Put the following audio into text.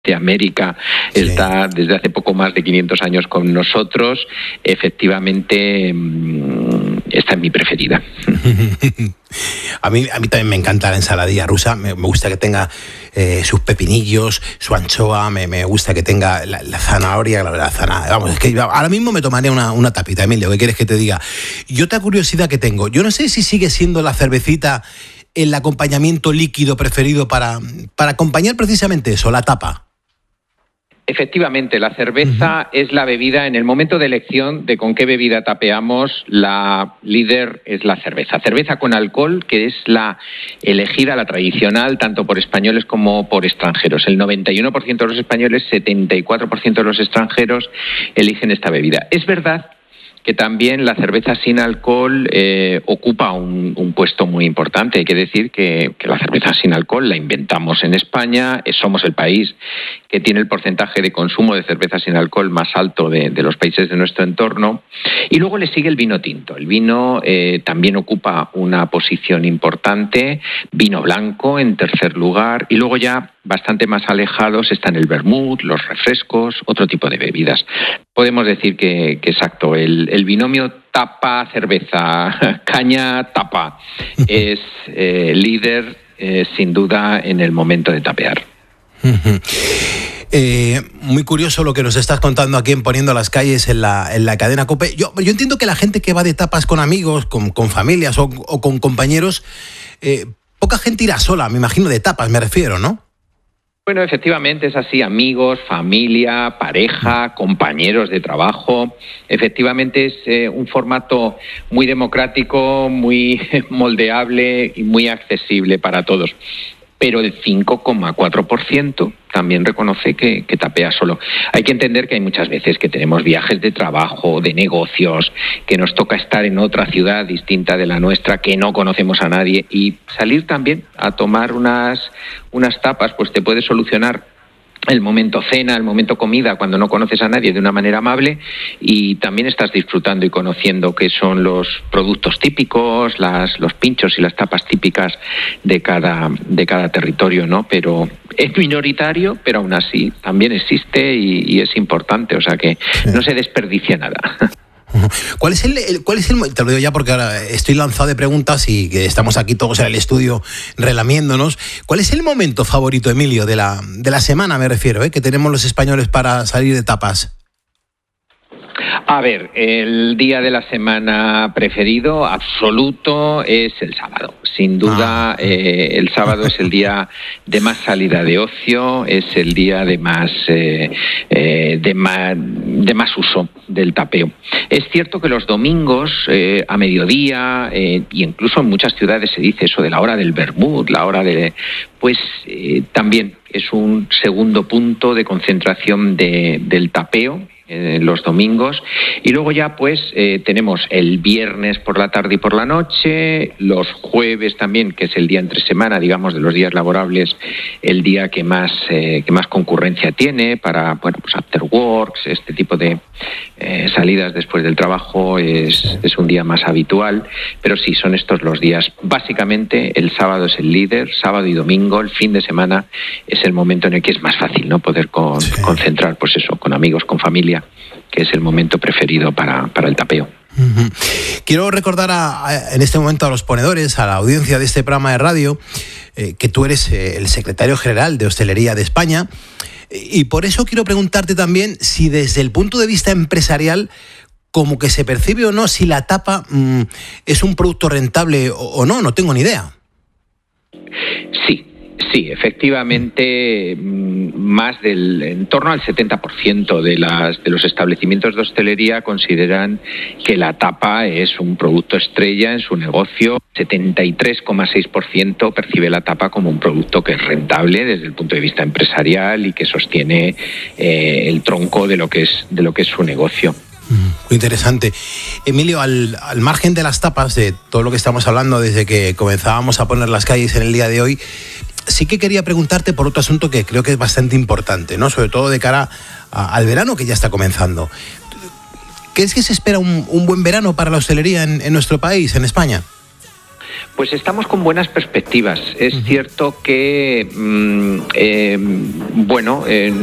de América, está desde hace poco más de 500 años con nosotros. Efectivamente, esta es mi preferida. A mí también me encanta la ensaladilla rusa. Me gusta que tenga sus pepinillos, su anchoa, me gusta que tenga la zanahoria, vamos, es que ahora mismo me tomaría una tapita, Emilio, ¿qué quieres que te diga? Y otra curiosidad que tengo, yo no sé si sigue siendo la cervecita el acompañamiento líquido preferido para acompañar precisamente eso, la tapa. Efectivamente, la cerveza es la bebida, en el momento de elección de con qué bebida tapeamos, la líder es la cerveza. Cerveza con alcohol, que es la elegida, la tradicional, tanto por españoles como por extranjeros. El 91% de los españoles, 74% de los extranjeros eligen esta bebida. Es verdad que también la cerveza sin alcohol ocupa un puesto muy importante. Hay que decir que la cerveza sin alcohol la inventamos en España, somos el país que tiene el porcentaje de consumo de cerveza sin alcohol más alto de los países de nuestro entorno. Y luego le sigue el vino tinto. El vino también ocupa una posición importante, vino blanco en tercer lugar, y luego ya bastante más alejados están el vermut, los refrescos, otro tipo de bebidas. Podemos decir que exacto, el binomio tapa-cerveza, caña-tapa, es líder sin duda en el momento de tapear. Muy curioso lo que nos estás contando aquí en Poniendo las Calles en la cadena COPE. Yo entiendo que la gente que va de tapas con amigos, con familias o con compañeros, poca gente irá sola, me imagino, de tapas me refiero, ¿no? Bueno, efectivamente es así, amigos, familia, pareja, compañeros de trabajo. Efectivamente es un formato muy democrático, muy moldeable y muy accesible para todos. Pero el 5,4% también reconoce que tapea solo. Hay que entender que hay muchas veces que tenemos viajes de trabajo, de negocios, que nos toca estar en otra ciudad distinta de la nuestra, que no conocemos a nadie, y salir también a tomar unas tapas, pues te puede solucionar el momento cena, el momento comida, cuando no conoces a nadie, de una manera amable, y también estás disfrutando y conociendo qué son los productos típicos, los pinchos y las tapas típicas de cada territorio, ¿no? Pero es minoritario, pero aún así también existe y es importante, o sea que no se desperdicia nada. ¿Cuál es el te lo digo ya porque ahora estoy lanzado de preguntas y que estamos aquí todos en el estudio relamiéndonos? ¿Cuál es el momento favorito, Emilio, de la semana, me refiero, que tenemos los españoles para salir de tapas? A ver, el día de la semana preferido absoluto es el sábado. Sin duda, el sábado es el día de más salida de ocio, es el día de más uso del tapeo. Es cierto que los domingos a mediodía, y incluso en muchas ciudades se dice eso de la hora del vermut, la hora de... pues también es un segundo punto de concentración del tapeo, los domingos, y luego ya pues tenemos el viernes por la tarde y por la noche, los jueves también, que es el día entre semana, digamos, de los días laborables, el día que más concurrencia tiene para, bueno, pues after works, este tipo de salidas después del trabajo es un día más habitual, pero sí, son estos los días. Básicamente el sábado es el líder, sábado y domingo, el fin de semana es el momento en el que es más fácil, ¿no?, poder concentrar, pues eso, con amigos, con familia, que es el momento preferido para el tapeo. Uh-huh. Quiero recordar en este momento a los ponedores, a la audiencia de este programa de radio, que tú eres el secretario general de Hostelería de España, y por eso quiero preguntarte también si desde el punto de vista empresarial, como que se percibe o no si la tapa es un producto rentable o no tengo ni idea. Sí, efectivamente, en torno al 70% de los establecimientos de hostelería consideran que la tapa es un producto estrella en su negocio. 73,6% percibe la tapa como un producto que es rentable desde el punto de vista empresarial y que sostiene el tronco de lo que es su negocio. Muy interesante. Emilio, al margen de las tapas, de todo lo que estamos hablando desde que comenzábamos a poner las calles en el día de hoy, sí que quería preguntarte por otro asunto que creo que es bastante importante, ¿no? Sobre todo de cara al verano que ya está comenzando. ¿Crees que se espera un buen verano para la hostelería en nuestro país, en España? Pues estamos con buenas perspectivas. Es cierto que,